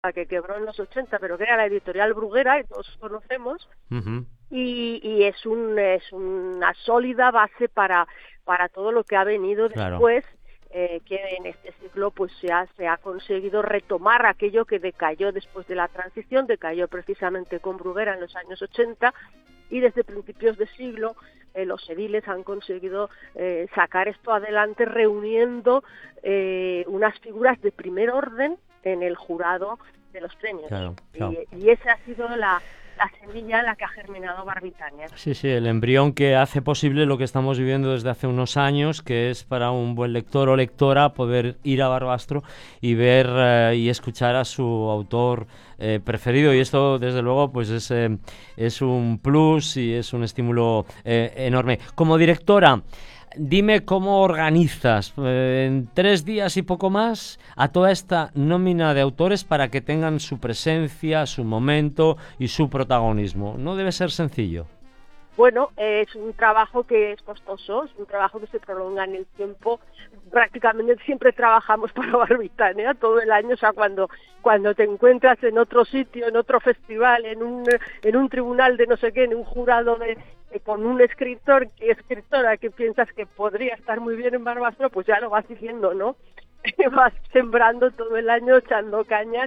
que quebró en los 80, pero que era la editorial Bruguera, y todos conocemos, Ujú. y es una sólida base para todo lo que ha venido Claro. después, que en este siglo pues ya se ha conseguido retomar aquello que decayó después de la transición, decayó precisamente con Bruguera en los años 80, y desde principios de siglo los ediles han conseguido sacar esto adelante reuniendo unas figuras de primer orden en el jurado de los premios. Claro, claro. Y esa ha sido la semilla en la que ha germinado Barbitania. Sí, sí, el embrión que hace posible lo que estamos viviendo desde hace unos años, que es para un buen lector o lectora poder ir a Barbastro y ver y escuchar a su autor preferido. Y esto, desde luego, pues es un plus y es un estímulo enorme. Como directora, dime cómo organizas en 3 días y poco más a toda esta nómina de autores para que tengan su presencia, su momento y su protagonismo. No debe ser sencillo. Bueno, es un trabajo que es costoso, es un trabajo que se prolonga en el tiempo. Prácticamente siempre trabajamos para Barbitania todo el año, o sea, cuando te encuentras en otro sitio, en otro festival, en un tribunal de no sé qué, en un jurado con un escritora que piensas que podría estar muy bien en Barbastro, pues ya lo vas diciendo, ¿no? Vas sembrando todo el año, echando cañas.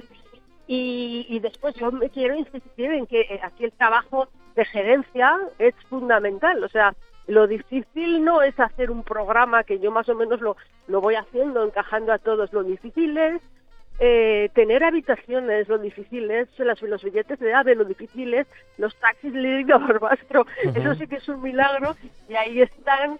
Y después yo me quiero insistir en que aquí el trabajo de gerencia es fundamental. O sea, lo difícil no es hacer un programa, que yo más o menos lo voy haciendo, encajando a todos. Lo difícil es tener habitaciones, lo difícil es los billetes de AVE, lo difícil es los taxis Leading a Barbastro. Eso sí que es un milagro, y ahí están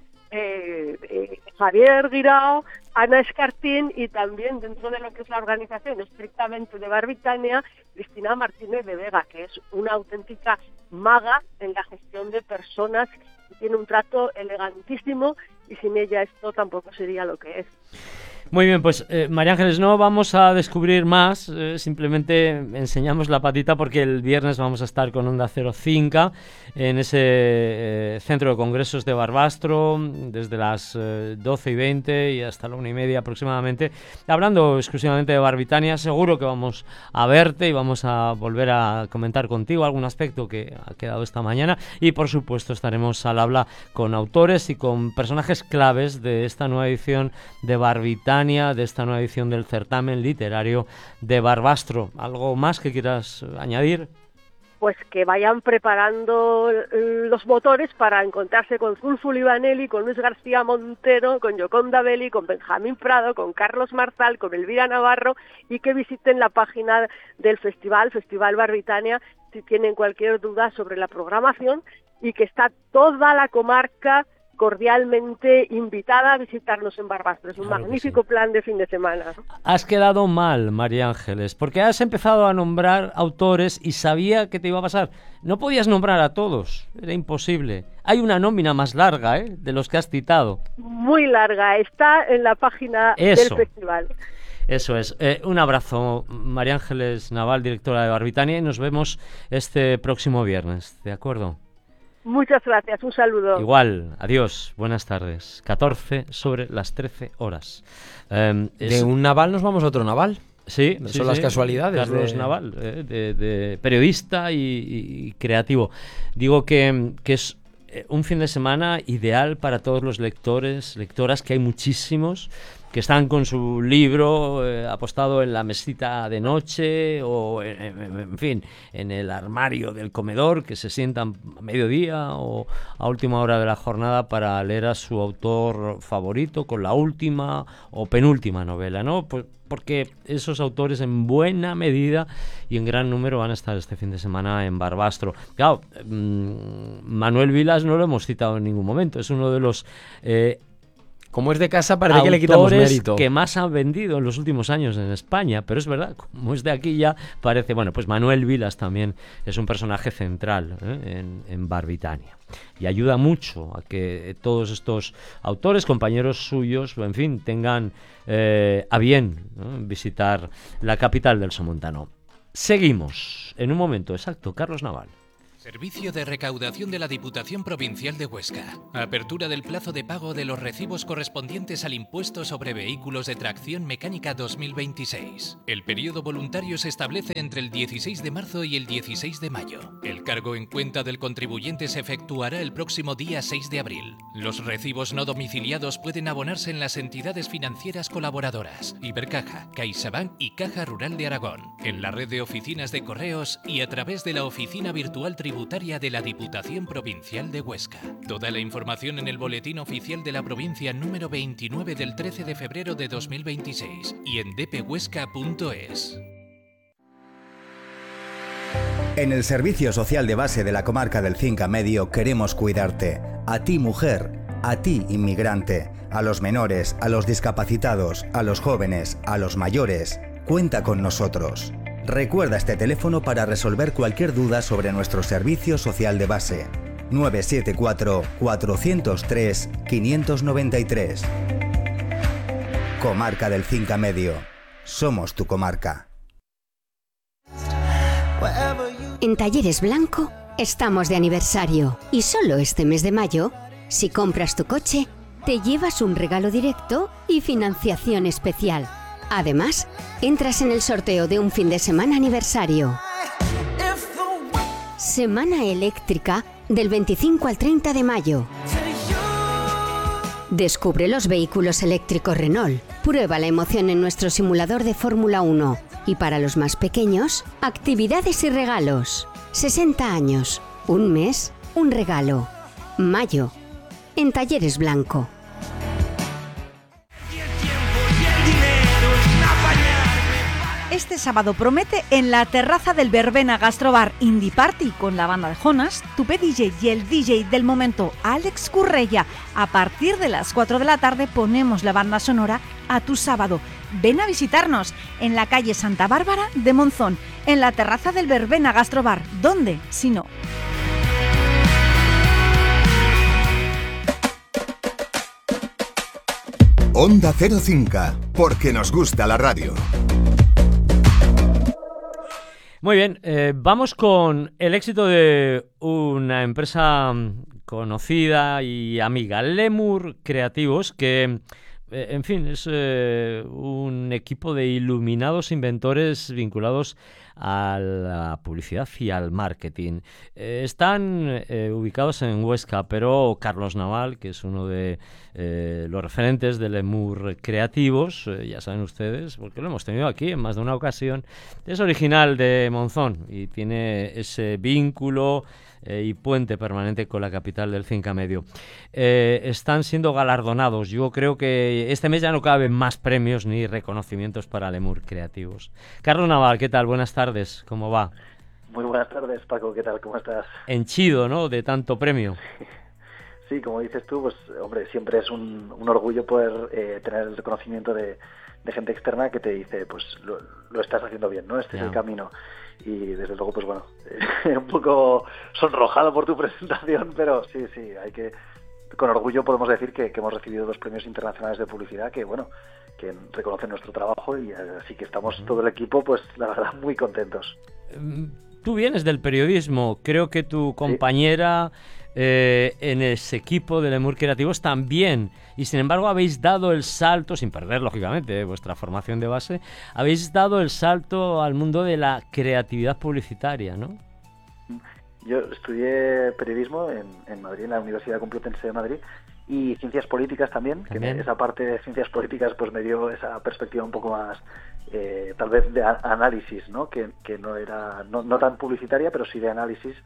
Javier Guirao, Ana Escartín, y también dentro de lo que es la organización estrictamente de Barbitania, Cristina Martínez de Vega, que es una auténtica maga en la gestión de personas, y tiene un trato elegantísimo, y sin ella esto tampoco sería lo que es. Muy bien, pues María Ángeles, no vamos a descubrir más, simplemente enseñamos la patita porque el viernes vamos a estar con Onda Cero Cinca en ese centro de congresos de Barbastro desde las 12:20 y hasta la 1:30 aproximadamente, hablando exclusivamente de Barbitania. Seguro que vamos a verte y vamos a volver a comentar contigo algún aspecto que ha quedado esta mañana, y por supuesto estaremos al habla con autores y con personajes claves de esta nueva edición de Barbitania, de esta nueva edición del certamen literario de Barbastro. ¿Algo más que quieras añadir? Pues que vayan preparando los motores para encontrarse con Zulfu Livaneli, con Luis García Montero, con Yoconda Belli, con Benjamín Prado, con Carlos Marzal, con Elvira Navarro, y que visiten la página del Festival Barbitania, si tienen cualquier duda sobre la programación, y que está toda la comarca cordialmente invitada a visitarnos en Barbastro. Es un magnífico plan de fin de semana. Has quedado mal, María Ángeles, porque has empezado a nombrar autores y sabía que te iba a pasar. No podías nombrar a todos, era imposible. Hay una nómina más larga, de los que has citado. Muy larga, está en la página del festival. Eso es. Un abrazo, María Ángeles Naval, directora de Barbitania, y nos vemos este próximo viernes, ¿de acuerdo? Muchas gracias, un saludo. Igual, adiós, buenas tardes. 14 sobre las 13 horas. De un naval nos vamos a otro naval. Sí, son las casualidades. Carlos Naval, de periodista y creativo. Digo que es un fin de semana ideal para todos los lectores, lectoras, que hay muchísimos, que están con su libro apostado en la mesita de noche o, en fin, en el armario del comedor, que se sientan a mediodía o a última hora de la jornada para leer a su autor favorito con la última o penúltima novela, ¿no? Pues porque esos autores en buena medida y en gran número van a estar este fin de semana en Barbastro. Claro, Manuel Vilas no lo hemos citado en ningún momento, es uno de los... como es de casa, parece que le quitamos mérito. Que más han vendido en los últimos años en España, pero es verdad, como es de aquí ya parece... Bueno, pues Manuel Vilas también es un personaje central en Barbitania, y ayuda mucho a que todos estos autores, compañeros suyos, en fin, tengan a bien, ¿no?, visitar la capital del Somontano. Seguimos en un momento exacto. Carlos Naval. Servicio de recaudación de la Diputación Provincial de Huesca. Apertura del plazo de pago de los recibos correspondientes al impuesto sobre vehículos de tracción mecánica 2026. El periodo voluntario se establece entre el 16 de marzo y el 16 de mayo. El cargo en cuenta del contribuyente se efectuará el próximo día 6 de abril. Los recibos no domiciliados pueden abonarse en las entidades financieras colaboradoras, Ibercaja, CaixaBank y Caja Rural de Aragón, en la red de oficinas de correos y a través de la oficina virtual tributaria de la Diputación Provincial de Huesca. Toda la información en el Boletín Oficial de la Provincia número 29 del 13 de febrero de 2026 y en dphuesca.es. En el Servicio Social de Base de la Comarca del Cinca Medio queremos cuidarte. A ti, mujer, a ti, inmigrante, a los menores, a los discapacitados, a los jóvenes, a los mayores. Cuenta con nosotros. Recuerda este teléfono para resolver cualquier duda sobre nuestro servicio social de base. 974-403-593. Comarca del Cinca Medio. Somos tu comarca. En Talleres Blanco estamos de aniversario y solo este mes de mayo, si compras tu coche, te llevas un regalo directo y financiación especial. Además, entras en el sorteo de un fin de semana aniversario. Semana eléctrica del 25 al 30 de mayo. Descubre los vehículos eléctricos Renault. Prueba la emoción en nuestro simulador de Fórmula 1. Y para los más pequeños, actividades y regalos. 60 años, un mes, un regalo. Mayo, en Talleres Blanco. Este sábado promete en la terraza del Verbena Gastrobar Indie Party con la banda de Jonas, Tupe DJ y el DJ del momento Alex Currella. A partir de las 4 de la tarde ponemos la banda sonora a tu sábado. Ven a visitarnos en la calle Santa Bárbara de Monzón, en la terraza del Verbena Gastrobar. ¿Dónde? Si no. Onda Cero Cinca, porque nos gusta la radio. Muy bien, vamos con el éxito de una empresa conocida y amiga, Lemur Creativos, que, en fin, es un equipo de iluminados inventores vinculados a la publicidad y al marketing. Están ubicados en Huesca, pero Carlos Naval, que es uno de los referentes de Lemur Creativos, ya saben ustedes, porque lo hemos tenido aquí en más de una ocasión, es original de Monzón y tiene ese vínculo y puente permanente con la capital del Cinca Medio. Están siendo galardonados. Yo creo que este mes ya no caben más premios ni reconocimientos para Lemur Creativos. Carlos Naval, ¿qué tal? Buenas tardes, ¿cómo va? Muy buenas tardes, Paco, ¿qué tal? ¿Cómo estás? Henchido, ¿no?, de tanto premio. Sí, como dices tú, pues hombre, siempre es un orgullo poder tener el reconocimiento de gente externa que te dice, pues lo estás haciendo bien, ¿no? Este es el camino. Y desde luego, pues bueno, un poco sonrojado por tu presentación, pero sí, hay que, con orgullo podemos decir que hemos recibido 2 premios internacionales de publicidad que, bueno, que reconocen nuestro trabajo, y así que estamos todo el equipo, pues la verdad, muy contentos. Tú vienes del periodismo, creo que tu compañera en ese equipo de Lemur Creativos también, y sin embargo habéis dado el salto, sin perder lógicamente vuestra formación de base, habéis dado el salto al mundo de la creatividad publicitaria, ¿no? Yo estudié periodismo en Madrid, en la Universidad Complutense de Madrid, y ciencias políticas también. Que esa parte de ciencias políticas pues me dio esa perspectiva un poco más tal vez de análisis, ¿no? Que no era no tan publicitaria, pero sí de análisis.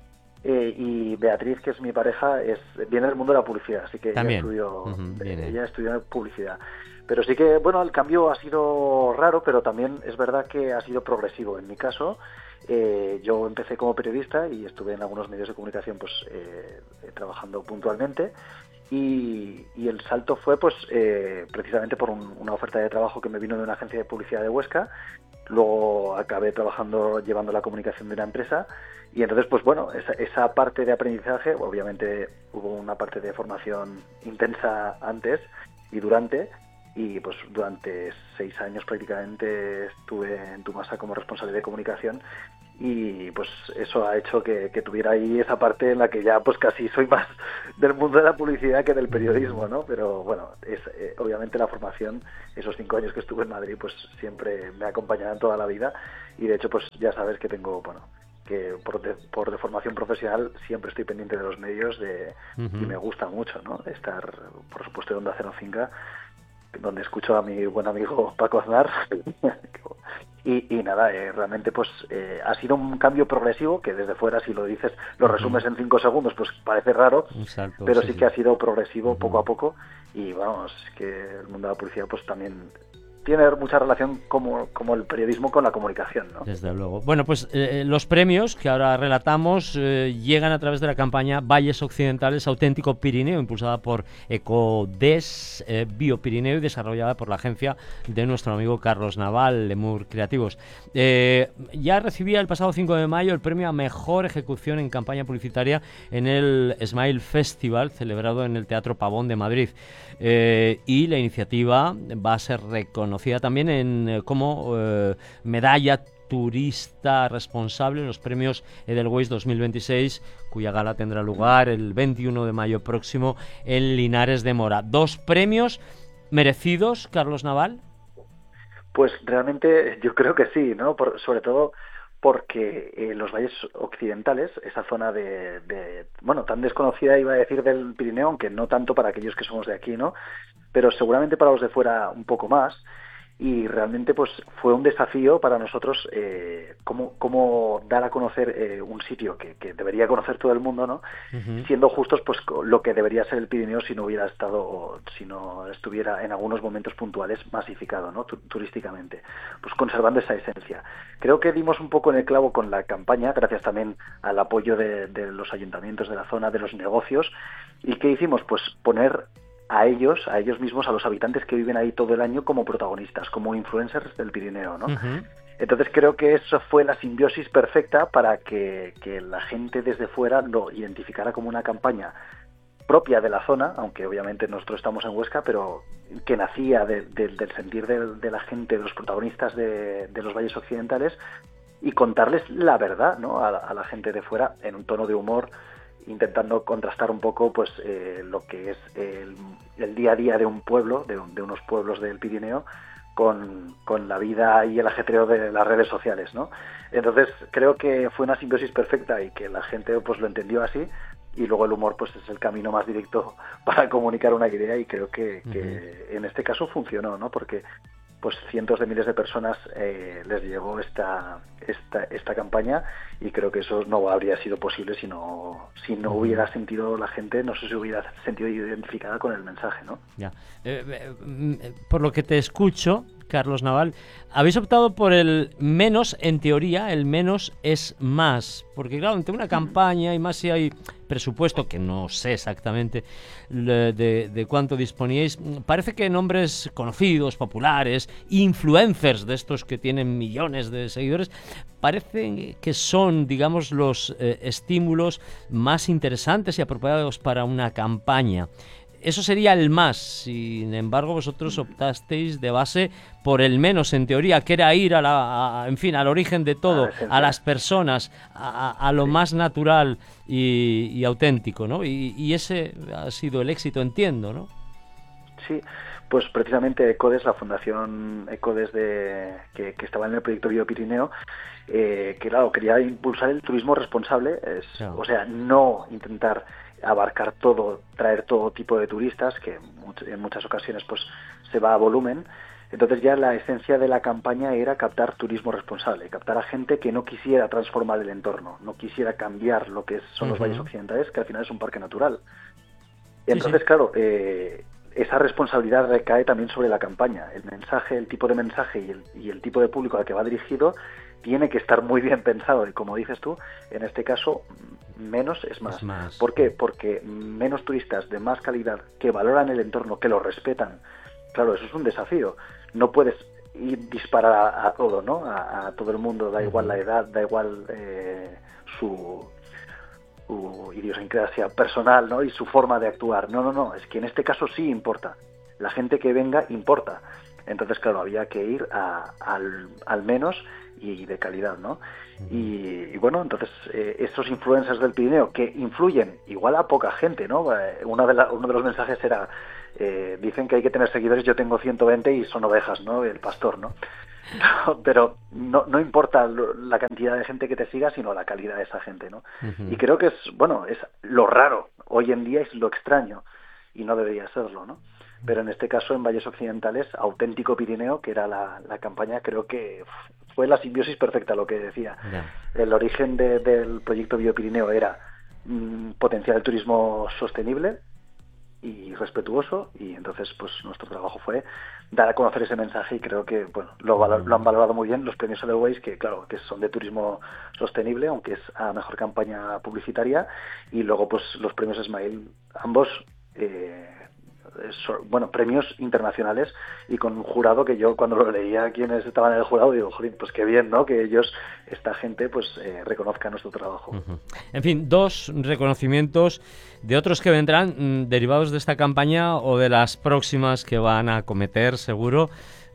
Y Beatriz, que es mi pareja, viene del mundo de la publicidad, así que ella estudió publicidad. Pero sí que, bueno, el cambio ha sido raro, pero también es verdad que ha sido progresivo. En mi caso, yo empecé como periodista y estuve en algunos medios de comunicación pues trabajando puntualmente, y el salto fue pues precisamente por una oferta de trabajo que me vino de una agencia de publicidad de Huesca. Luego acabé trabajando llevando la comunicación de una empresa, y entonces pues bueno, esa parte de aprendizaje, obviamente hubo una parte de formación intensa antes y durante, y pues durante 6 años prácticamente estuve en Tumasa como responsable de comunicación, y pues eso ha hecho que tuviera ahí esa parte en la que ya pues casi soy más del mundo de la publicidad que del periodismo, ¿no? Pero bueno, obviamente la formación, esos 5 años que estuve en Madrid, pues siempre me acompañaron toda la vida, y de hecho pues ya sabes que tengo, bueno, que por de formación profesional siempre estoy pendiente de los medios y me gusta mucho, ¿no? Estar, por supuesto, en Onda Cero Finca, donde escucho a mi buen amigo Paco Aznar. y nada, realmente pues ha sido un cambio progresivo que desde fuera, si lo dices, lo resumes en 5 segundos, pues parece raro, pero sí que ha sido progresivo poco a poco, y vamos, que el mundo de la publicidad pues también tiene mucha relación como el periodismo con la comunicación, ¿no? Desde luego. Bueno, pues los premios que ahora relatamos llegan a través de la campaña Valles Occidentales Auténtico Pirineo, impulsada por Ecodes Biopirineo y desarrollada por la agencia de nuestro amigo Carlos Naval, Lemur Creativos. Ya recibía el pasado 5 de mayo el premio a Mejor Ejecución en Campaña Publicitaria en el Smile Festival, celebrado en el Teatro Pavón de Madrid. Y la iniciativa va a ser reconocida también como medalla turista responsable en los premios Edelweiss 2026, cuya gala tendrá lugar el 21 de mayo próximo en Linares de Mora. 2 premios merecidos, Carlos Naval. Pues realmente yo creo que sí, ¿no? Sobre todo porque los valles occidentales, esa zona bueno, tan desconocida, iba a decir, del Pirineo, aunque no tanto para aquellos que somos de aquí, ¿no? Pero seguramente para los de fuera un poco más, y realmente pues fue un desafío para nosotros cómo dar a conocer un sitio que debería conocer todo el mundo, ¿no? Siendo justos pues lo que debería ser el Pirineo si no estuviera en algunos momentos puntuales masificado, ¿no? Turísticamente, pues conservando esa esencia. Creo que dimos un poco en el clavo con la campaña, gracias también al apoyo de los ayuntamientos de la zona, de los negocios. ¿Y qué hicimos? Pues poner a ellos mismos, a los habitantes que viven ahí todo el año, como protagonistas, como influencers del Pirineo, ¿no? Entonces creo que eso fue la simbiosis perfecta para que la gente desde fuera lo identificara como una campaña propia de la zona, aunque obviamente nosotros estamos en Huesca, pero que nacía del sentir de la gente, de los protagonistas de los valles occidentales, y contarles la verdad, ¿no? A la gente de fuera, en un tono de humor, intentando contrastar un poco pues lo que es el día a día de un pueblo, de unos pueblos del Pirineo, con la vida y el ajetreo de las redes sociales, ¿no? Entonces creo que fue una simbiosis perfecta y que la gente pues lo entendió así, y luego el humor pues es el camino más directo para comunicar una idea, y creo que en este caso funcionó, ¿no? Porque pues cientos de miles de personas les llegó esta campaña, y creo que eso no habría sido posible si no hubiera sentido la gente, no sé si hubiera sentido identificada con el mensaje, ¿no? Ya. Por lo que te escucho, Carlos Naval, habéis optado por el menos, en teoría, el menos es más, porque claro, ante una campaña, y más si hay presupuesto, que no sé exactamente de cuánto disponíais, parece que nombres conocidos, populares, influencers de estos que tienen millones de seguidores, parece que son, digamos, los estímulos más interesantes y apropiados para una campaña. Eso sería el más. Sin embargo, vosotros optasteis de base por el menos, en teoría, que era ir en fin, al origen de todo, a las personas, a lo más natural y auténtico, ¿no? Y ese ha sido el éxito, entiendo, ¿no? Sí, pues precisamente Ecodes, la fundación Ecodes que estaba en el proyecto Biopirineo, que claro, quería impulsar el turismo responsable, claro. O sea, no intentar abarcar todo, traer todo tipo de turistas, que en muchas ocasiones pues se va a volumen. Entonces ya la esencia de la campaña era captar turismo responsable, captar a gente que no quisiera transformar el entorno, no quisiera cambiar lo que son los valles occidentales, que al final es un parque natural. Entonces, sí. Claro, esa responsabilidad recae también sobre la campaña. El mensaje, el tipo de mensaje y el tipo de público al que va dirigido tiene que estar muy bien pensado, y como dices tú, en este caso menos es más. ¿Por qué? Porque menos turistas de más calidad, que valoran el entorno, que lo respetan. Claro, eso es un desafío. No puedes disparar a todo, ¿no? A todo el mundo, da igual la edad, da igual su idiosincrasia personal, ¿no? Y su forma de actuar. No, es que en este caso sí importa. La gente que venga importa. Entonces, claro, había que ir al menos y de calidad, ¿no? Y bueno, entonces estos influencers del Pirineo que influyen igual a poca gente, ¿no? Uno de los mensajes era, dicen que hay que tener seguidores, yo tengo 120 y son ovejas, ¿no? El pastor, ¿no? Pero no importa la cantidad de gente que te siga, sino la calidad de esa gente, ¿no? Y creo que es lo raro, hoy en día es lo extraño, y no debería serlo, ¿no? Pero en este caso, en Valles Occidentales, Auténtico Pirineo, que era la campaña, creo que fue la simbiosis perfecta, lo que decía. El origen del proyecto Biopirineo era potenciar el turismo sostenible y respetuoso, y entonces pues nuestro trabajo fue dar a conocer ese mensaje, y creo que lo han valorado muy bien los premios Edelweiss, que claro, que son de turismo sostenible, aunque es a mejor campaña publicitaria, y luego pues los premios Smile, ambos premios internacionales, y con un jurado que yo cuando lo leía quienes estaban en el jurado digo, joder, pues qué bien, ¿no? Que esta gente reconozca nuestro trabajo. En fin, 2 reconocimientos de otros que vendrán derivados de esta campaña o de las próximas que van a acometer seguro.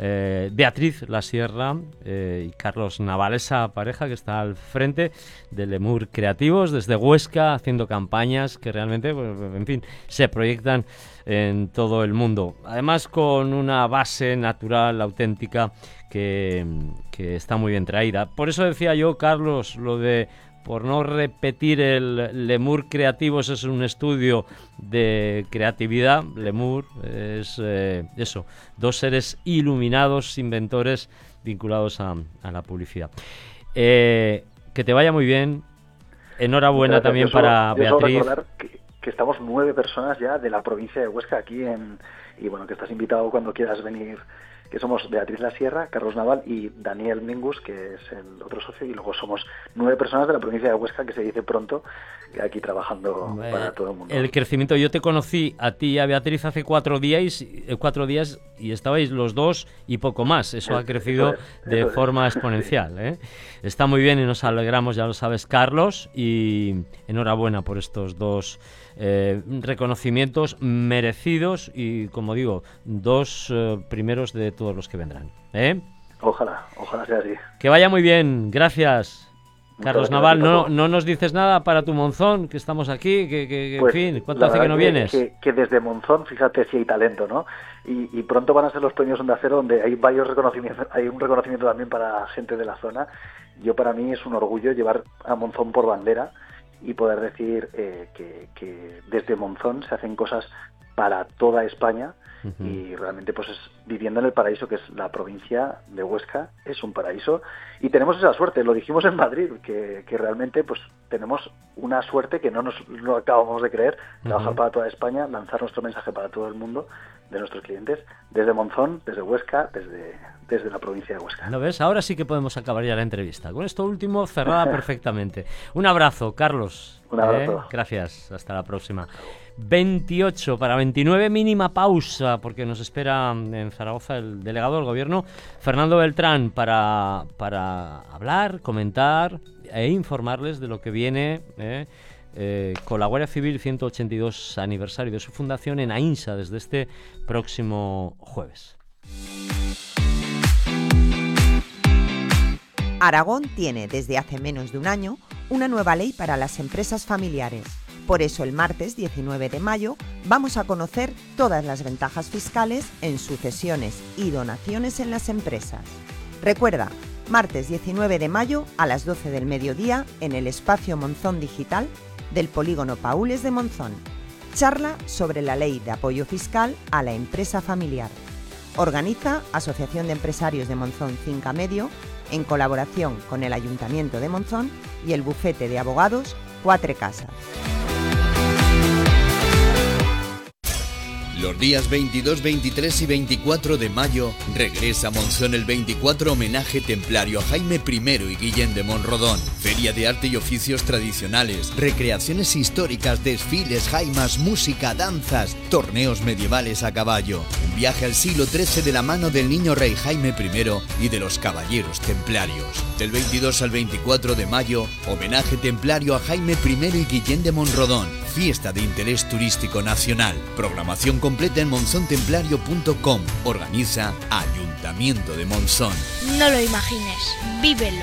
Beatriz Lasierra y Carlos Naval, esa pareja que está al frente de Lemur Creativos desde Huesca, haciendo campañas que realmente, en fin, se proyectan en todo el mundo. Además, con una base natural, auténtica, que está muy bien traída. Por eso decía yo, Carlos, lo de, por no repetir, el Lemur Creativos es un estudio de creatividad. Lemur es eso, 2 seres iluminados, inventores vinculados a la publicidad. Que te vaya muy bien. Enhorabuena también para Beatriz. Recordar que estamos 9 personas ya de la provincia de Huesca aquí y bueno, que estás invitado cuando quieras venir, que somos Beatriz Lasierra, Carlos Naval y Daniel Mingus, que es el otro socio, y luego somos 9 personas de la provincia de Huesca, que se dice pronto, que aquí trabajando para todo el mundo. El crecimiento, yo te conocí a ti y a Beatriz hace 4 días y estabais los 2 y poco más. Eso ha crecido de forma exponencial, ¿eh? Está muy bien y nos alegramos, ya lo sabes, Carlos, y enhorabuena por estos 2 reconocimientos merecidos y, como digo, 2 primeros de todos los que vendrán, ¿eh? Ojalá sea así. Que vaya muy bien, gracias. Carlos Naval, no nos dices nada para tu Monzón, que estamos aquí, que pues, en fin, ¿cuánto hace que no vienes? Que desde Monzón, fíjate si hay talento, ¿no? Y pronto van a ser los premios Onda Cero, donde hay varios reconocimientos, hay un reconocimiento también para gente de la zona. Para mí es un orgullo llevar a Monzón por bandera y poder decir que desde Monzón se hacen cosas para toda España. Y realmente pues es viviendo en el paraíso que es la provincia de Huesca, es un paraíso, y tenemos esa suerte, lo dijimos en Madrid, que realmente pues tenemos una suerte que no acabamos de creer, trabajar para toda España, lanzar nuestro mensaje para todo el mundo, de nuestros clientes, desde Monzón, desde Huesca, desde la provincia de Huesca. ¿Lo ves? Ahora sí que podemos acabar ya la entrevista. Con esto último cerrada perfectamente. Un abrazo, Carlos. Un abrazo. Gracias, hasta la próxima. 28 para 29, mínima pausa, porque nos espera en Zaragoza el delegado del Gobierno, Fernando Beltrán, para hablar, comentar e informarles de lo que viene con la Guardia Civil, 182 aniversario de su fundación en Aínsa, desde este próximo jueves. Aragón tiene desde hace menos de un año una nueva ley para las empresas familiares. Por eso el martes 19 de mayo vamos a conocer todas las ventajas fiscales en sucesiones y donaciones en las empresas. Recuerda, martes 19 de mayo a las 12 del mediodía en el espacio Monzón Digital del Polígono Paules de Monzón. Charla sobre la ley de apoyo fiscal a la empresa familiar. Organiza Asociación de Empresarios de Monzón Finca Medio en colaboración con el Ayuntamiento de Monzón y el bufete de abogados Quatre Casas. Los días 22, 23 y 24 de mayo regresa a Monzón el 24 homenaje templario a Jaime I y Guillén de Monrodón. Feria de arte y oficios tradicionales, recreaciones históricas, desfiles, jaimas, música, danzas, torneos medievales a caballo. Un viaje al siglo XIII de la mano del niño rey Jaime I y de los caballeros templarios. Del 22 al 24 de mayo, homenaje templario a Jaime I y Guillén de Monrodón. fiesta de interés turístico nacional. Programación completa en monzontemplario.com. Organiza Ayuntamiento de Monzón. No lo imagines, vívelo.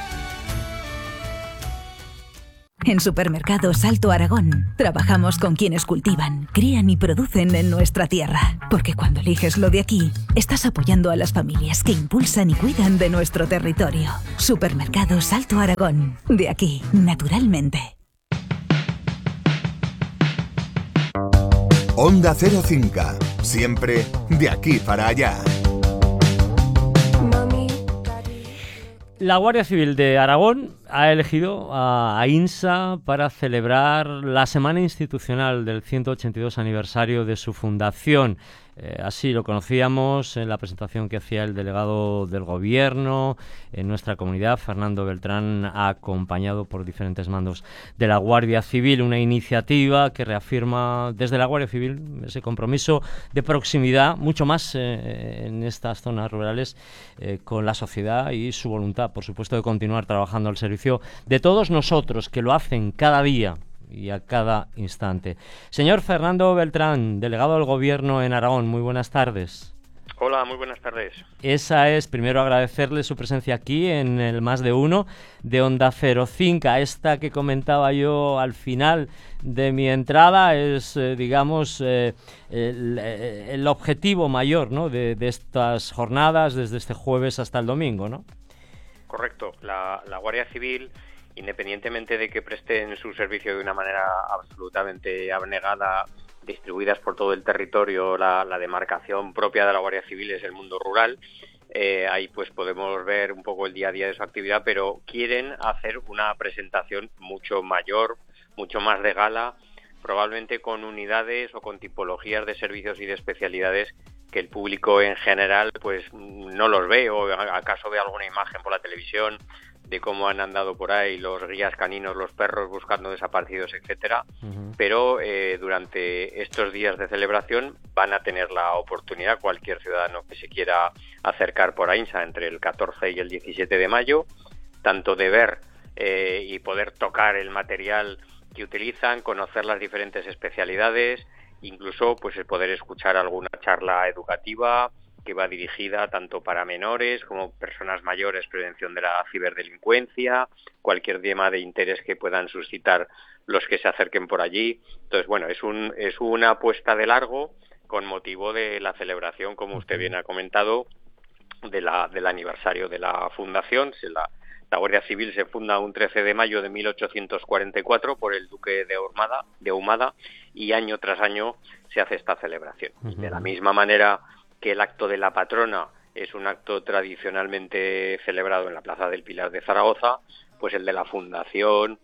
En Supermercados Alto Aragón trabajamos con quienes cultivan, crían y producen en nuestra tierra. Porque cuando eliges lo de aquí, estás apoyando a las familias que impulsan y cuidan de nuestro territorio. Supermercados Alto Aragón. De aquí, naturalmente. Onda Cero Cinca. Siempre de aquí para allá. La Guardia Civil de Aragón ha elegido a AINSA para celebrar la Semana Institucional del 182 aniversario de su fundación. Así lo conocíamos en la presentación que hacía el delegado del Gobierno en nuestra comunidad, Fernando Beltrán, acompañado por diferentes mandos de la Guardia Civil. Una iniciativa que reafirma desde la Guardia Civil ese compromiso de proximidad, mucho más en estas zonas rurales, con la sociedad y su voluntad, por supuesto, de continuar trabajando al servicio de todos nosotros, que lo hacen cada día y a cada instante. Señor Fernando Beltrán, delegado del Gobierno en Aragón, muy buenas tardes. Hola, muy buenas tardes. Esa es, primero agradecerle su presencia aquí en el Más de Uno de Onda Cero Cinca. Esta que comentaba yo al final de mi entrada es, digamos, el objetivo mayor, ¿no?, de estas jornadas desde este jueves hasta el domingo, ¿no? Correcto. La Guardia Civil, independientemente de que presten su servicio de una manera absolutamente abnegada, distribuidas por todo el territorio, la demarcación propia de la Guardia Civil es el mundo rural. Ahí pues podemos ver un poco el día a día de su actividad, pero quieren hacer una presentación mucho mayor, mucho más de gala, probablemente con unidades o con tipologías de servicios y de especialidades que el público en general pues no los ve, o acaso ve alguna imagen por la televisión de cómo han andado por ahí los guías caninos, los perros buscando desaparecidos, etcétera. Pero durante estos días de celebración van a tener la oportunidad cualquier ciudadano que se quiera acercar por AINSA entre el 14 y el 17 de mayo, tanto de ver y poder tocar el material que utilizan, conocer las diferentes especialidades, incluso pues el poder escuchar alguna charla educativa que va dirigida tanto para menores como personas mayores, prevención de la ciberdelincuencia, cualquier tema de interés que puedan suscitar los que se acerquen por allí. Entonces, bueno, es una apuesta de largo con motivo de la celebración, como usted bien ha comentado, del aniversario de la fundación. La Guardia Civil se funda un 13 de mayo de 1844 por el duque de Ahumada y año tras año se hace esta celebración. De la misma manera que el acto de la patrona es un acto tradicionalmente celebrado en la Plaza del Pilar de Zaragoza, pues el de la fundación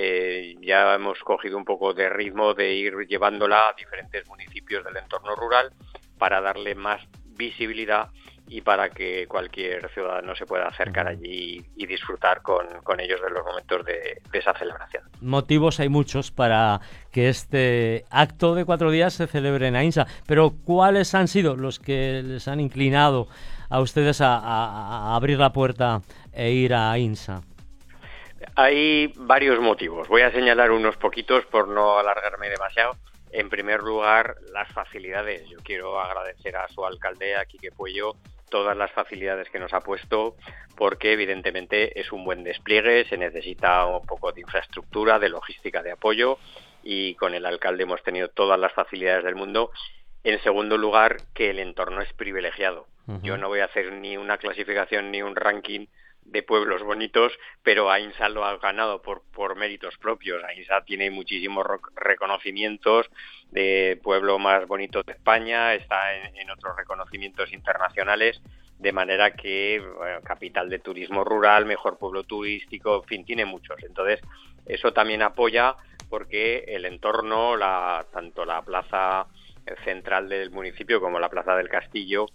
ya hemos cogido un poco de ritmo de ir llevándola a diferentes municipios del entorno rural para darle más visibilidad y para que cualquier ciudadano se pueda acercar allí y disfrutar con ellos de los momentos de esa celebración. Motivos hay muchos para que este acto de 4 días se celebre en AINSA, pero ¿cuáles han sido los que les han inclinado a ustedes a abrir la puerta e ir a AINSA? Hay varios motivos. Voy a señalar unos poquitos por no alargarme demasiado. En primer lugar, las facilidades. Yo quiero agradecer a su alcalde, a Quique Puello, todas las facilidades que nos ha puesto, porque evidentemente es un buen despliegue, se necesita un poco de infraestructura, de logística de apoyo, y con el alcalde hemos tenido todas las facilidades del mundo. En segundo lugar, que el entorno es privilegiado. Yo no voy a hacer ni una clasificación ni un ranking de pueblos bonitos, pero AINSA lo ha ganado por méritos propios. AINSA tiene muchísimos reconocimientos de pueblo más bonito de España, está en otros reconocimientos internacionales, de manera que capital de turismo rural, mejor pueblo turístico, en fin, tiene muchos. Entonces, eso también apoya porque el entorno, tanto la plaza central del municipio como la Plaza del Castillo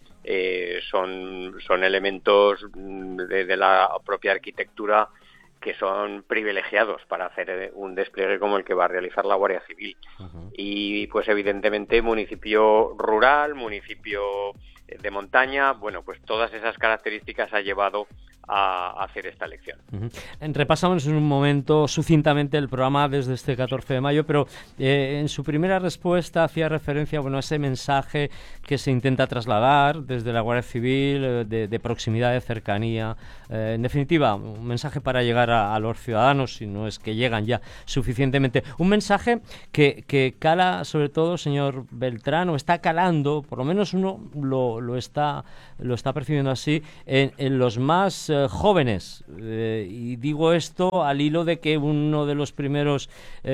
son elementos de la propia arquitectura que son privilegiados para hacer un despliegue como el que va a realizar la Guardia Civil. Y pues evidentemente municipio rural, municipio de montaña, bueno, pues todas esas características ha llevado a hacer esta elección. Repasamos en un momento sucintamente el programa desde este 14 de mayo, pero en su primera respuesta hacía referencia a ese mensaje que se intenta trasladar desde la Guardia Civil, de proximidad, de cercanía, en definitiva, un mensaje para llegar a los ciudadanos, si no es que llegan ya suficientemente. Un mensaje que cala, sobre todo, señor Beltrán, o está calando, por lo menos uno lo está percibiendo así, en los más jóvenes, y digo esto al hilo de que una de las primeras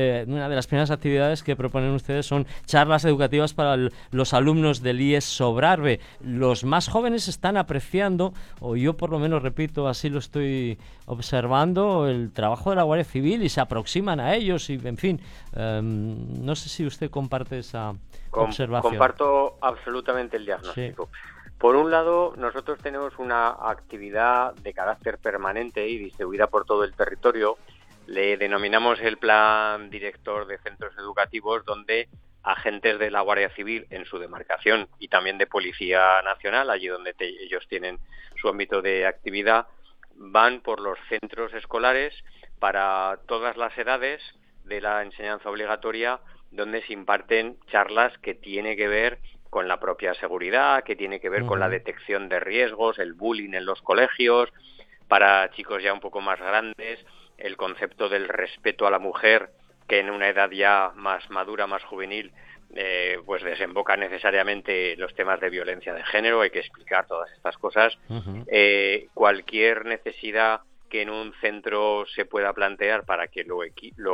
actividades que proponen ustedes son charlas educativas para los alumnos del IES Sobrarbe. Los más jóvenes están apreciando, o yo por lo menos repito, así lo estoy observando, el trabajo de la Guardia Civil y se aproximan a ellos y, en fin, no sé si usted comparte esa observación. Comparto absolutamente el diagnóstico. Sí. Por un lado, nosotros tenemos una actividad de carácter permanente y distribuida por todo el territorio. Le denominamos el Plan Director de Centros Educativos, donde agentes de la Guardia Civil en su demarcación y también de Policía Nacional, allí donde ellos tienen su ámbito de actividad, van por los centros escolares para todas las edades de la enseñanza obligatoria, donde se imparten charlas que tienen que ver con la propia seguridad, que tiene que ver con la detección de riesgos, el bullying en los colegios, para chicos ya un poco más grandes, el concepto del respeto a la mujer, que en una edad ya más madura, más juvenil, pues desemboca necesariamente los temas de violencia de género, hay que explicar todas estas cosas. Cualquier necesidad que en un centro se pueda plantear para que lo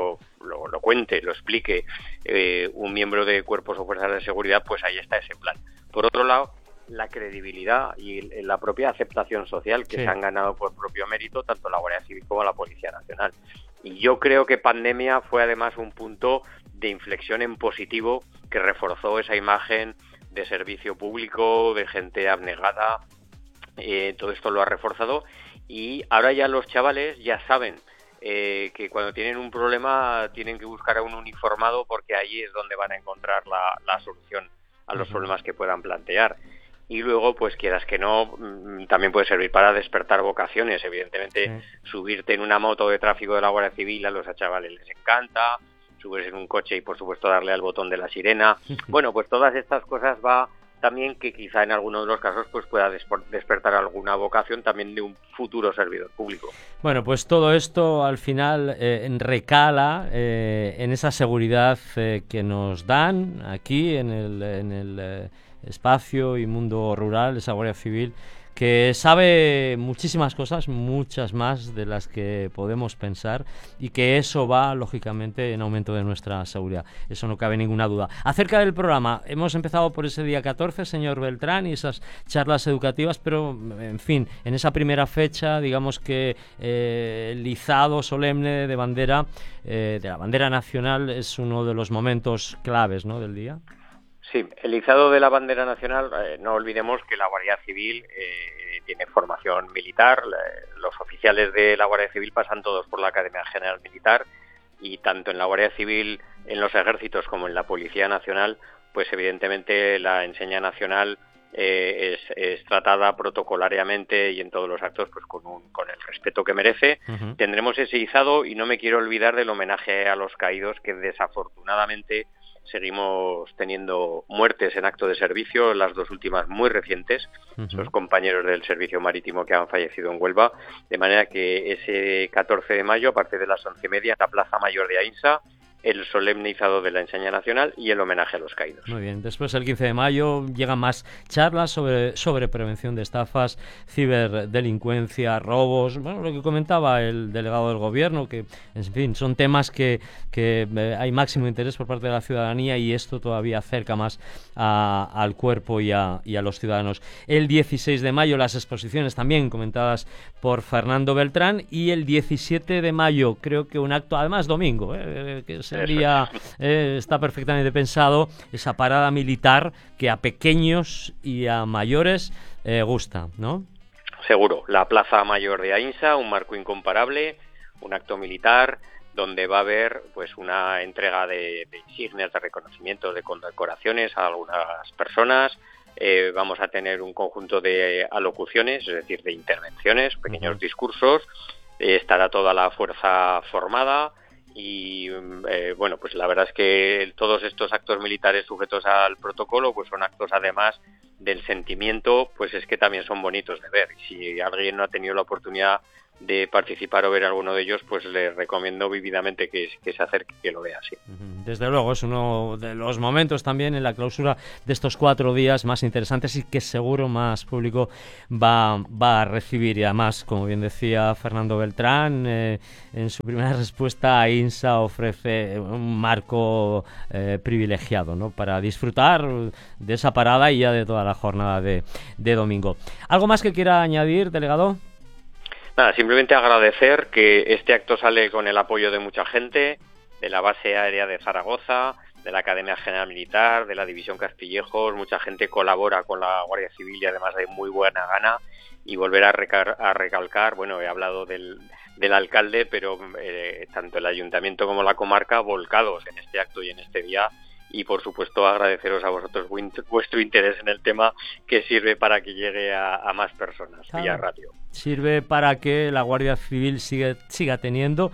cuente, lo explique un miembro de cuerpos o fuerzas de seguridad, pues ahí está ese plan. Por otro lado, la credibilidad y la propia aceptación social que se han ganado por propio mérito tanto la Guardia Civil como la Policía Nacional. Y yo creo que pandemia fue además un punto de inflexión en positivo que reforzó esa imagen de servicio público, de gente abnegada. Todo esto lo ha reforzado. Y ahora ya los chavales ya saben que cuando tienen un problema tienen que buscar a un uniformado, porque ahí es donde van a encontrar la solución a los problemas que puedan plantear. Y luego, pues quieras que no, también puede servir para despertar vocaciones. Evidentemente, subirte en una moto de tráfico de la Guardia Civil a los chavales les encanta, subirse en un coche y, por supuesto, darle al botón de la sirena. Bueno, pues todas estas cosas va también que quizá en alguno de los casos pues pueda despertar alguna vocación también de un futuro servidor público. Bueno, pues todo esto al final recala en esa seguridad que nos dan aquí en el espacio y mundo rural, esa Guardia Civil, que sabe muchísimas cosas, muchas más de las que podemos pensar, y que eso va, lógicamente, en aumento de nuestra seguridad. Eso no cabe ninguna duda. Acerca del programa, hemos empezado por ese día 14, señor Beltrán, y esas charlas educativas, pero, en fin, en esa primera fecha, digamos que el izado solemne de la bandera nacional es uno de los momentos claves, ¿no?, del día. Sí, el izado de la bandera nacional, no olvidemos que la Guardia Civil tiene formación militar, los oficiales de la Guardia Civil pasan todos por la Academia General Militar, y tanto en la Guardia Civil, en los ejércitos, como en la Policía Nacional, pues evidentemente la enseña nacional es tratada protocolariamente y en todos los actos pues con el respeto que merece. Tendremos ese izado, y no me quiero olvidar del homenaje a los caídos, que desafortunadamente seguimos teniendo muertes en acto de servicio, las dos últimas muy recientes, los compañeros del servicio marítimo que han fallecido en Huelva, de manera que ese 14 de mayo, a partir de las 11:30, la Plaza Mayor de Ainsa, el solemne izado de la enseña nacional y el homenaje a los caídos. Muy bien, después el 15 de mayo llegan más charlas sobre prevención de estafas, ciberdelincuencia, robos, bueno, lo que comentaba el delegado del gobierno, que en fin, son temas que hay máximo interés por parte de la ciudadanía, y esto todavía acerca más al cuerpo y a los ciudadanos. El 16 de mayo las exposiciones también comentadas por Fernando Beltrán, y el 17 de mayo creo que un acto, además domingo, que sería, está perfectamente pensado, esa parada militar que a pequeños y a mayores gusta, ¿no? Seguro, la Plaza Mayor de Ainsa, un marco incomparable, un acto militar donde va a haber pues una entrega de insignias, de reconocimientos, de condecoraciones a algunas personas, vamos a tener un conjunto de alocuciones, es decir, de intervenciones, pequeños discursos, estará toda la fuerza formada y bueno, pues la verdad es que todos estos actos militares sujetos al protocolo pues son actos además del sentimiento, pues es que también son bonitos de ver. Y si alguien no ha tenido la oportunidad de participar o ver alguno de ellos, pues les recomiendo vividamente que se acerque, que lo vea, sí. Desde luego, es uno de los momentos también en la clausura de estos 4 días más interesantes y que seguro más público va a recibir. Y además, como bien decía Fernando Beltrán, en su primera respuesta, AINSA ofrece un marco privilegiado, ¿no?, para disfrutar de esa parada y ya de toda la jornada de domingo. ¿Algo más que quiera añadir, delegado? Nada, simplemente agradecer que este acto sale con el apoyo de mucha gente, de la base aérea de Zaragoza, de la Academia General Militar, de la División Castillejos. Mucha gente colabora con la Guardia Civil y además de muy buena gana. Y volver a recalcar, bueno, he hablado del alcalde, pero tanto el ayuntamiento como la comarca volcados en este acto y en este día. Y por supuesto agradeceros a vosotros vuestro interés en el tema, que sirve para que llegue a más personas vía radio. Sirve para que la Guardia Civil siga teniendo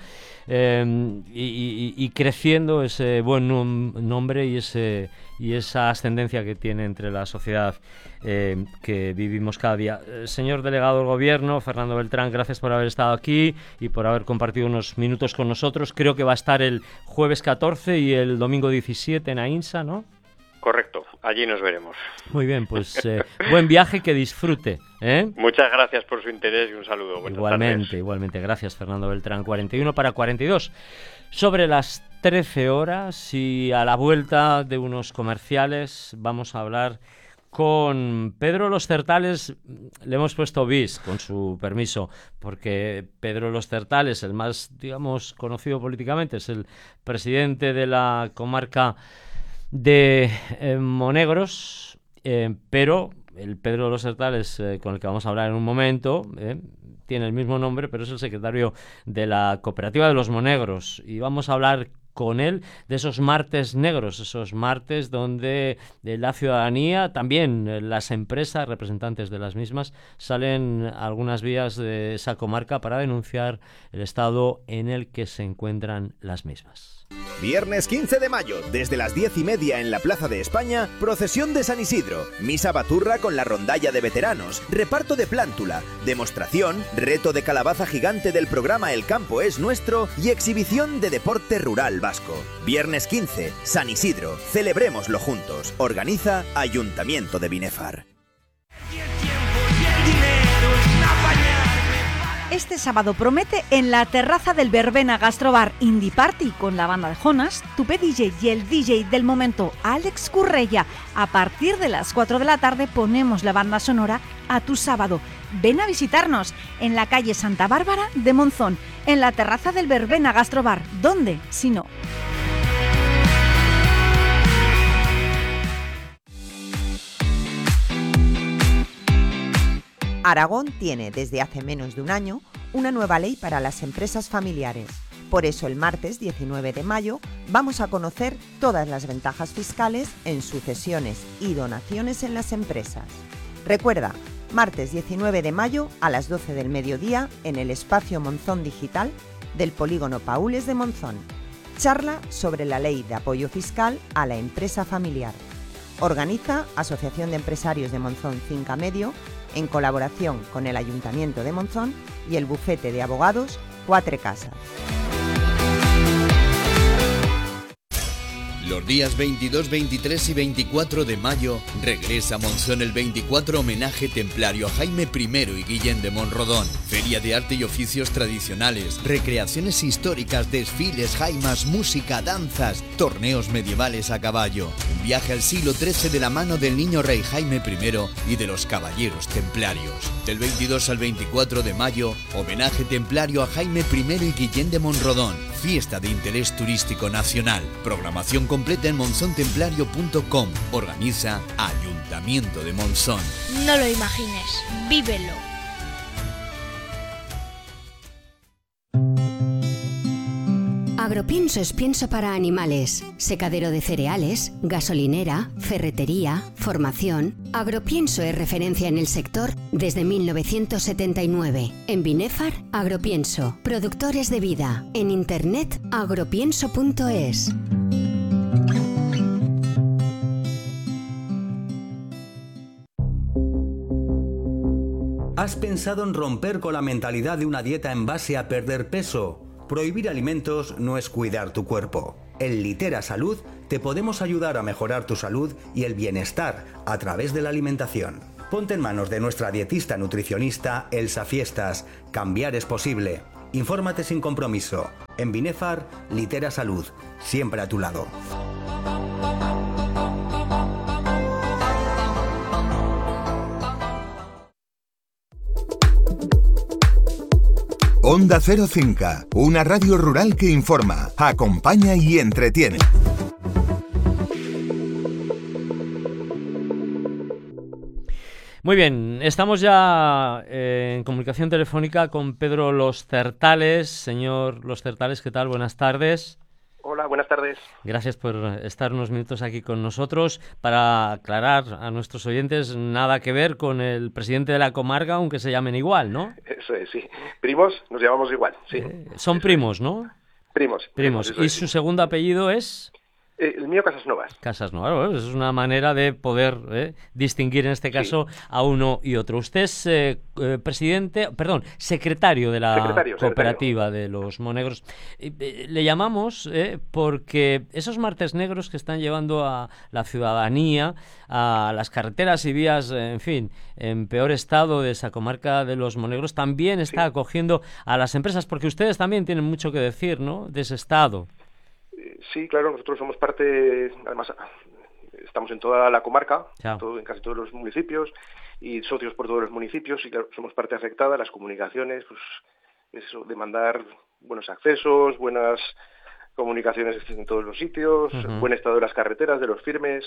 y creciendo ese buen nombre y esa ascendencia que tiene entre la sociedad que vivimos cada día. Señor delegado del Gobierno, Fernando Beltrán, gracias por haber estado aquí y por haber compartido unos minutos con nosotros. Creo que va a estar el jueves 14 y el domingo 17 en AINSA, ¿no? Correcto, allí nos veremos. Muy bien, pues buen viaje, que disfrute. Muchas gracias por su interés y un saludo. Igualmente, gracias Fernando Beltrán. 41 para 42. Sobre las 13 horas y a la vuelta de unos comerciales vamos a hablar con Pedro Los Certales. Le hemos puesto bis, con su permiso, porque Pedro Los Certales, el más, digamos, conocido políticamente, es el presidente de la comarca de Monegros, pero el Pedro Los Certales, con el que vamos a hablar en un momento, tiene el mismo nombre, pero es el secretario de la Cooperativa de los Monegros, y vamos a hablar con él de esos martes negros, esos martes donde la ciudadanía, también las empresas, representantes de las mismas, salen a algunas vías de esa comarca para denunciar el estado en el que se encuentran las mismas. Viernes 15 de mayo, desde las 10:30 en la Plaza de España, procesión de San Isidro, misa baturra con la rondalla de veteranos, reparto de plántula, demostración, reto de calabaza gigante del programa El Campo es Nuestro y exhibición de deporte rural vasco. Viernes 15, San Isidro, celebrémoslo juntos. Organiza Ayuntamiento de Binefar. Este sábado promete en la terraza del Verbena Gastrobar Indie Party con la banda de Jonas, Tupe DJ y el DJ del momento Alex Currella. A partir de las 4 de la tarde ponemos la banda sonora a tu sábado. Ven a visitarnos en la calle Santa Bárbara de Monzón, en la terraza del Verbena Gastrobar. ¿Dónde? Si no. Aragón tiene desde hace menos de un año una nueva ley para las empresas familiares. Por eso el martes 19 de mayo vamos a conocer todas las ventajas fiscales en sucesiones y donaciones en las empresas. Recuerda, martes 19 de mayo a las 12 del mediodía en el espacio Monzón Digital del Polígono Paules de Monzón. Charla sobre la ley de apoyo fiscal a la empresa familiar. Organiza Asociación de Empresarios de Monzón Finca Medio, en colaboración con el Ayuntamiento de Monzón y el bufete de abogados Quatre Casas. Los días 22, 23 y 24 de mayo regresa a Monzón el 24 homenaje templario a Jaime I y Guillén de Monrodón. Feria de arte y oficios tradicionales, recreaciones históricas, desfiles, jaimas, música, danzas, torneos medievales a caballo. Un viaje al siglo XIII de la mano del niño rey Jaime I y de los caballeros templarios. Del 22 al 24 de mayo, homenaje templario a Jaime I y Guillén de Monrodón. Fiesta de interés turístico nacional. Programación completa en monzontemplario.com. Organiza Ayuntamiento de Monzón. No lo imagines, vívelo. Agropienso es pienso para animales, secadero de cereales, gasolinera, ferretería, formación. Agropienso es referencia en el sector desde 1979. En Binefar, Agropienso, productores de vida. En internet, agropienso.es. ¿Has pensado en romper con la mentalidad de una dieta en base a perder peso? Prohibir alimentos no es cuidar tu cuerpo. En Litera Salud te podemos ayudar a mejorar tu salud y el bienestar a través de la alimentación. Ponte en manos de nuestra dietista nutricionista Elsa Fiestas. Cambiar es posible. Infórmate sin compromiso. En Binefar, Litera Salud. Siempre a tu lado. Onda Cero Cinca, una radio rural que informa, acompaña y entretiene. Muy bien, estamos ya en comunicación telefónica con Pedro Los Certales. Señor Los Certales, ¿qué tal? Buenas tardes. Hola, buenas tardes. Gracias por estar unos minutos aquí con nosotros. Para aclarar a nuestros oyentes, nada que ver con el presidente de la comarca, aunque se llamen igual, ¿no? Eso es, sí. Primos, nos llamamos igual, sí. Son primos, ¿no? Primos. ¿Y su segundo apellido es? El mío, Casasnovas. Casasnovas, bueno, es una manera de poder distinguir en este caso a uno y otro. Usted es secretario de la cooperativa de los monegros. Le llamamos porque esos martes negros que están llevando a la ciudadanía a las carreteras y vías, en fin, en peor estado de esa comarca de los monegros, también está acogiendo a las empresas, porque ustedes también tienen mucho que decir, ¿no?, de ese estado. Sí, claro, nosotros somos parte, además estamos en toda la comarca, en casi todos los municipios y socios por todos los municipios, y claro, somos parte afectada, las comunicaciones, pues eso, demandar buenos accesos, buenas comunicaciones en todos los sitios, buen estado de las carreteras, de los firmes,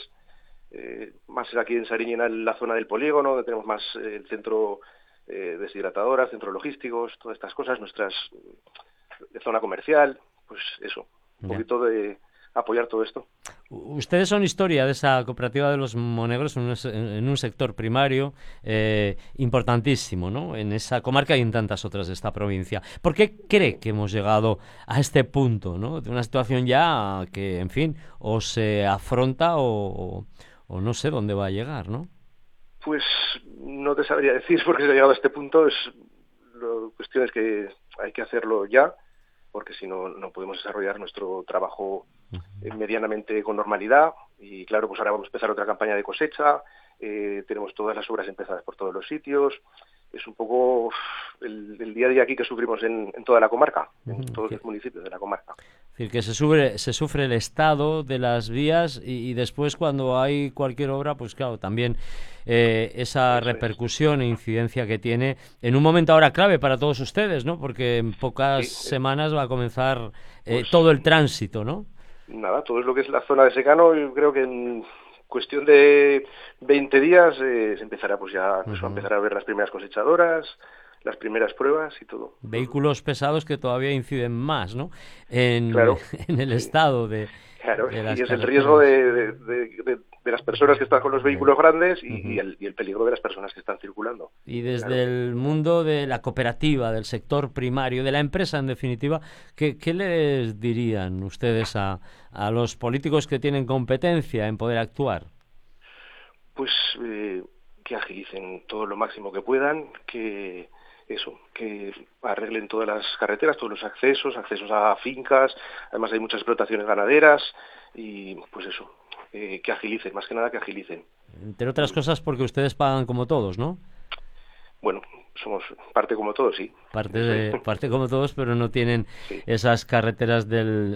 más aquí en Sariñena, en la zona del polígono, donde tenemos más el centro deshidratadoras, centros logísticos, todas estas cosas, nuestras zona comercial, pues eso. Un poquito de apoyar todo esto. Ustedes son historia de esa cooperativa de los monegros en un sector primario importantísimo, ¿no?, en esa comarca y en tantas otras de esta provincia. ¿Por qué cree que hemos llegado a este punto, ¿no?, de una situación ya que, en fin, o se afronta o no sé dónde va a llegar, ¿no? Pues no te sabría decir por qué se ha llegado a este punto. Cuestión es que hay que hacerlo ya, porque si no, no podemos desarrollar nuestro trabajo medianamente con normalidad. Y claro, pues ahora vamos a empezar otra campaña de cosecha, tenemos todas las obras empezadas por todos los sitios. Es un poco el día a día aquí que sufrimos en toda la comarca, en todos los municipios de la comarca. Es decir, que se sufre el estado de las vías y después cuando hay cualquier obra, pues claro, también esa repercusión e incidencia que tiene en un momento ahora clave para todos ustedes, ¿no? Porque en pocas semanas va a comenzar todo el tránsito, ¿no? Nada, todo es lo que es la zona de secano. Yo creo que en cuestión de 20 días se empezará pues ya a empezar a ver las primeras cosechadoras, las primeras pruebas y todo. Vehículos pesados que todavía inciden más, ¿no?, en el estado de... Claro, de las y es el carreteras. riesgo de las personas que están con los vehículos grandes y el peligro de las personas que están circulando. Y desde el mundo de la cooperativa, del sector primario, de la empresa en definitiva, ¿qué les dirían ustedes a los políticos que tienen competencia en poder actuar? Pues que agilicen todo lo máximo que puedan, que arreglen todas las carreteras, todos los accesos a fincas. Además hay muchas explotaciones ganaderas y pues eso, que agilicen, más que nada que agilicen. Entre otras cosas porque ustedes pagan como todos, ¿no? Bueno, somos parte como todos, sí. Parte como todos, pero no tienen esas carreteras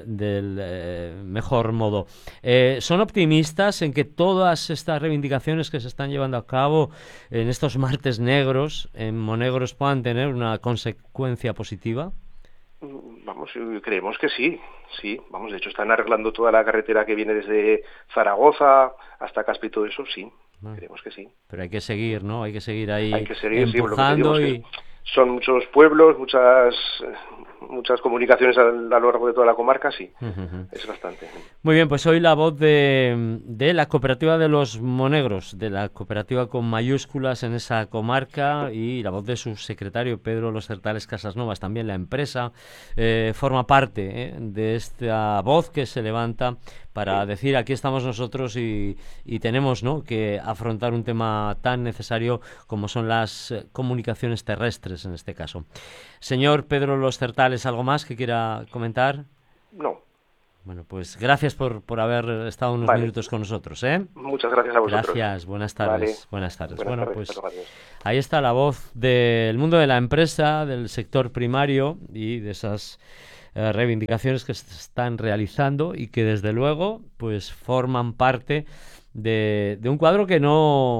del mejor modo. ¿Son optimistas en que todas estas reivindicaciones que se están llevando a cabo en estos martes negros, en Monegros, puedan tener una consecuencia positiva? Vamos, creemos que sí. Vamos, de hecho están arreglando toda la carretera que viene desde Zaragoza hasta Caspe y todo eso, sí. Creemos que sí. Pero hay que seguir, ¿no? Hay que seguir ahí empujando y... Son muchos pueblos, muchas muchas comunicaciones a lo largo de toda la comarca, sí, es bastante. Muy bien, pues hoy la voz de la cooperativa de los Monegros, de la cooperativa con mayúsculas en esa comarca, y la voz de su secretario Pedro Los Certales Casasnovas, también la empresa, forma parte de esta voz que se levanta para decir aquí estamos nosotros y tenemos, ¿no?, que afrontar un tema tan necesario como son las comunicaciones terrestres en este caso. Señor Pedro Los Certales, ¿algo más que quiera comentar? No. Bueno, pues gracias por haber estado unos minutos con nosotros, ¿eh? Muchas gracias a vosotros. Gracias, buenas tardes. Vale. Buenas tardes. Buenas bueno, tardes, pues ahí está la voz del mundo de la empresa, del sector primario y de esas reivindicaciones que se están realizando y que desde luego pues forman parte de un cuadro que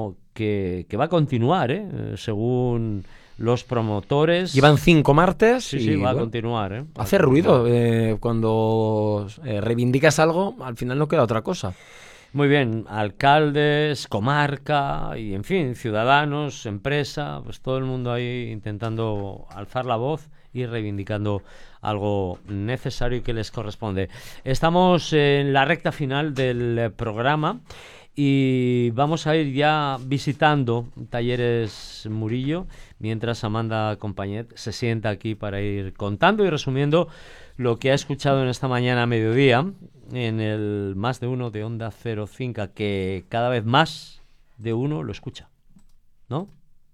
va a continuar, según los promotores. Llevan 5 martes. Sí, va a continuar. Hace ruido. Cuando reivindicas algo, al final no queda otra cosa. Muy bien, alcaldes, comarca y, en fin, ciudadanos, empresa, pues todo el mundo ahí intentando alzar la voz y reivindicando algo necesario y que les corresponde. Estamos en la recta final del programa y vamos a ir ya visitando Talleres Murillo, mientras Amanda Compañet se sienta aquí para ir contando y resumiendo lo que ha escuchado en esta mañana a mediodía en el Más de Uno de Onda Cero Cinca, que cada vez más de uno lo escucha, ¿no?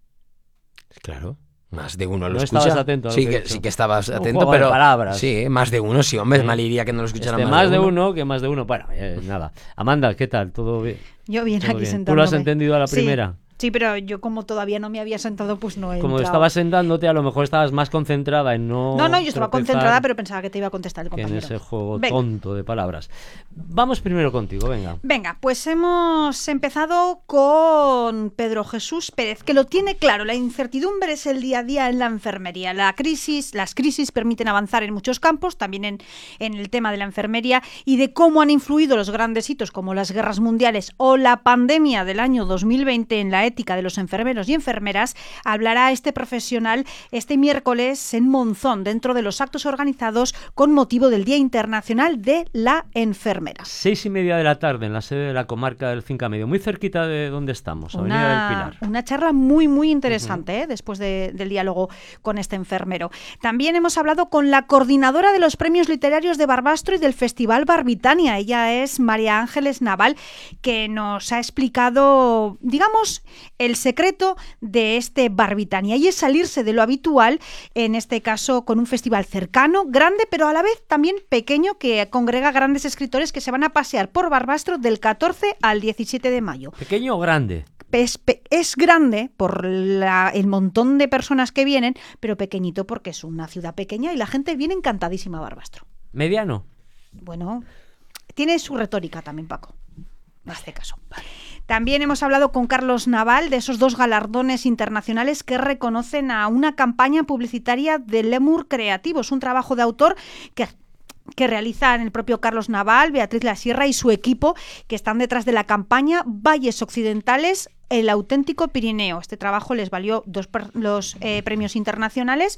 Claro. Más de uno lo no escucha. Estabas atento a lo sí, que sí que estabas atento, juego pero de palabras. Sí, más de uno, sí, hombre, mal iría que no lo escucharan más de uno que más de uno. Bueno, nada. Amanda, ¿qué tal? ¿Todo bien? Yo bien, ¿Todo aquí bien? sentándome. ¿Tú lo has entendido a la primera? Sí, pero yo como todavía no me había sentado, pues no he Como entrado. estabas sentándote, a lo mejor estabas más concentrada en no yo estaba concentrada, pero pensaba que te iba a contestar el compañero. En ese juego tonto de palabras. Vamos primero contigo, venga. Venga, pues hemos empezado con Pedro Jesús Pérez, que lo tiene claro. La incertidumbre es el día a día en la enfermería. Las crisis permiten avanzar en muchos campos, también en el tema de la enfermería, y de cómo han influido los grandes hitos como las guerras mundiales o la pandemia del año 2020 en la ética de los enfermeros y enfermeras. Hablará este profesional este miércoles en Monzón, dentro de los actos organizados con motivo del Día Internacional de la Enfermera. 6:30 de la tarde en la sede de la comarca del Cinca Medio, muy cerquita de donde estamos, Avenida del Pilar. Una charla muy, muy interesante, después del diálogo con este enfermero. También hemos hablado con la coordinadora de los premios literarios de Barbastro y del Festival Barbitania. Ella es María Ángeles Naval, que nos ha explicado, digamos, el secreto de este Barbitania, y es salirse de lo habitual, en este caso con un festival cercano, grande, pero a la vez también pequeño, que congrega grandes escritores que se van a pasear por Barbastro del 14 al 17 de mayo. ¿Pequeño o grande? Es grande por el montón de personas que vienen, pero pequeñito porque es una ciudad pequeña y la gente viene encantadísima a Barbastro. ¿Mediano? Bueno, tiene su retórica también, Paco, en este caso. También hemos hablado con Carlos Naval de esos 2 galardones internacionales que reconocen a una campaña publicitaria de Lemur Creativos, un trabajo de autor que realizan el propio Carlos Naval, Beatriz La Sierra y su equipo, que están detrás de la campaña Valles Occidentales, el auténtico Pirineo. Este trabajo les valió los premios internacionales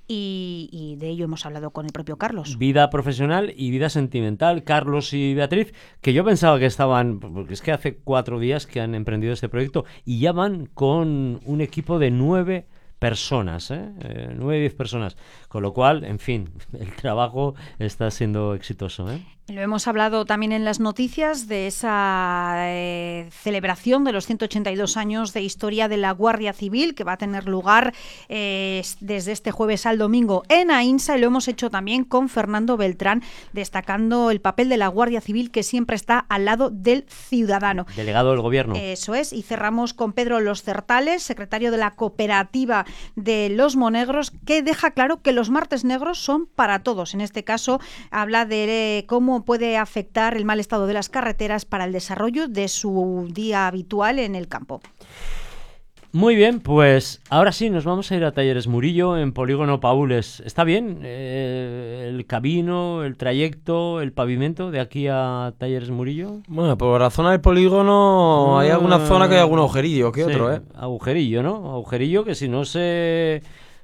y de ello hemos hablado con el propio Carlos. Vida profesional y vida sentimental, Carlos y Beatriz, que yo pensaba que estaban, porque es que hace 4 días que han emprendido este proyecto y ya van con un equipo de 9 personas, 9-10 personas, con lo cual, en fin, el trabajo está siendo exitoso, Lo hemos hablado también en las noticias de esa celebración de los 182 años de historia de la Guardia Civil, que va a tener lugar desde este jueves al domingo en Aínsa, y lo hemos hecho también con Fernando Beltrán, destacando el papel de la Guardia Civil, que siempre está al lado del ciudadano. Delegado del Gobierno. Eso es, y cerramos con Pedro Los Certales, secretario de la cooperativa de los Monegros, que deja claro que los martes negros son para todos. En este caso habla de cómo puede afectar el mal estado de las carreteras para el desarrollo de su día habitual en el campo. Muy bien, pues ahora sí nos vamos a ir a Talleres Murillo en Polígono Paules. ¿Está bien el camino, el trayecto, el pavimento de aquí a Talleres Murillo? Bueno, por la zona del polígono hay alguna zona que hay algún agujerillo que otro, Agujerillo, ¿no? Agujerillo que si no se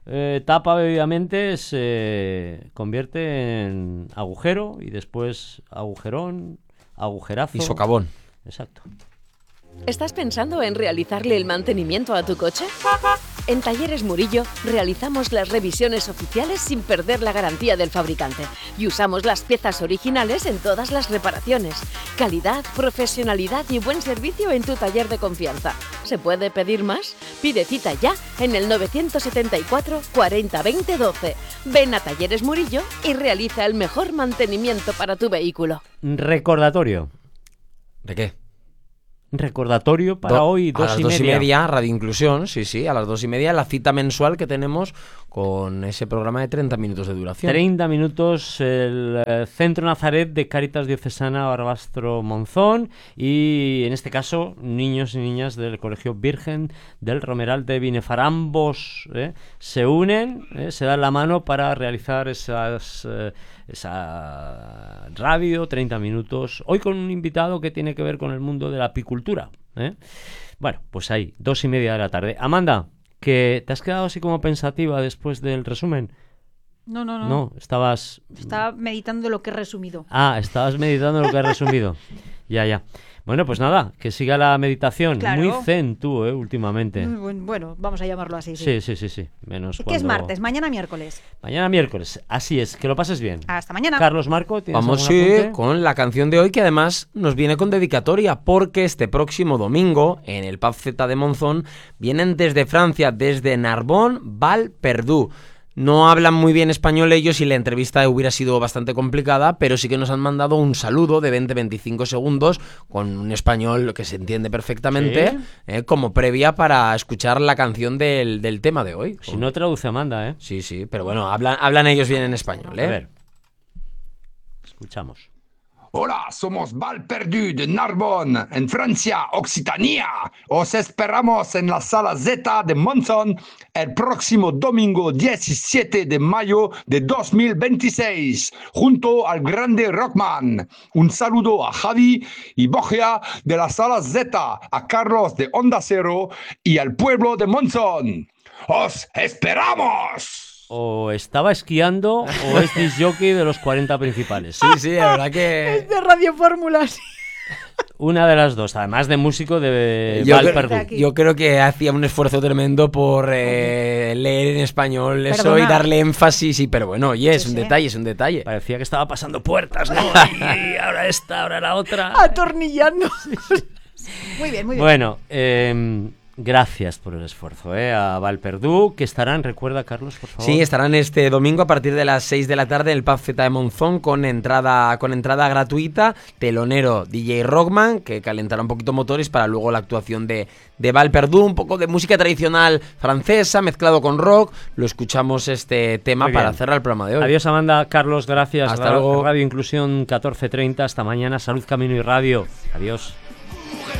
tapa bebidamente, se convierte en agujero y después agujerón, agujerazo. Y socavón. Exacto. ¿Estás pensando en realizarle el mantenimiento a tu coche? En Talleres Murillo realizamos las revisiones oficiales sin perder la garantía del fabricante y usamos las piezas originales en todas las reparaciones. Calidad, profesionalidad y buen servicio en tu taller de confianza. ¿Se puede pedir más? Pide cita ya en el 974 40 20 12. Ven a Talleres Murillo y realiza el mejor mantenimiento para tu vehículo. Recordatorio. ¿De qué? Recordatorio para hoy, 2:30. A las 2:30, Radio Inclusión, sí, a las 2:30, la cita mensual que tenemos con ese programa de 30 minutos de duración. 30 minutos, el Centro Nazaret de Cáritas Diocesana Barbastro Monzón y, en este caso, niños y niñas del Colegio Virgen del Romeral de Binefar. Ambos se unen, se dan la mano para realizar esa radio, 30 minutos, hoy con un invitado que tiene que ver con el mundo de la apicultura. Bueno, pues ahí, 2:30 de la tarde. Amanda, que te has quedado así como pensativa después del resumen. No, estaba meditando lo que he resumido. Estabas meditando lo que has resumido. Ya. Bueno, pues nada, que siga la meditación. Claro. Muy zen tú, últimamente. Bueno, vamos a llamarlo así. Sí. Menos que es martes, mañana miércoles. Mañana miércoles, así es, que lo pases bien. Hasta mañana. Carlos Marco, ¿tienes vamos algún apunte? Con la canción de hoy, que además nos viene con dedicatoria, porque este próximo domingo, en el Pub Z de Monzón, vienen desde Francia, desde Narbonne, Val Perdu. No hablan muy bien español ellos y la entrevista hubiera sido bastante complicada, pero sí que nos han mandado un saludo de 20-25 segundos con un español que se entiende perfectamente, ¿sí? Como previa para escuchar la canción del tema de hoy. Si no traduce Amanda, ¿eh? Sí, pero bueno, hablan ellos bien en español, ¿eh? A ver, escuchamos. Hola, somos Val Perdu de Narbonne, en Francia, Occitania. Os esperamos en la Sala Z de Monzón el próximo domingo 17 de mayo de 2026, junto al grande Rockman. Un saludo a Javi y Borja de la Sala Z, a Carlos de Onda Cero y al pueblo de Monzón. ¡Os esperamos! O estaba esquiando o es disc jockey de los 40 principales. Sí, la verdad que... Es de Radio Fórmulas. Una de las dos, además de músico de Val Perdu. Yo creo que hacía un esfuerzo tremendo por leer en español eso. Perdona. Y darle énfasis, pero bueno, oye, es un detalle. Parecía que estaba pasando puertas, ¿no? Y ahora esta, ahora la otra. Atornillando. Muy bien. Bueno, gracias por el esfuerzo, a Val Perdu, que estarán, recuerda Carlos, por favor. Sí, estarán este domingo a partir de las 6 de la tarde en el Pub Z de Monzón con entrada gratuita, telonero DJ Rockman, que calentará un poquito motores para luego la actuación de Val Perdu, un poco de música tradicional francesa mezclado con rock. Lo escuchamos este tema para cerrar el programa de hoy. Adiós Amanda, Carlos, gracias. Hasta luego. Radio Inclusión 14:30, hasta mañana, Salud, Camino y Radio. Adiós.